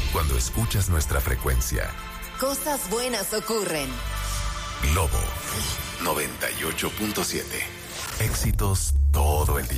cuando escuchas nuestra frecuencia. Cosas buenas ocurren. Globo 98.7. Éxitos todo el día.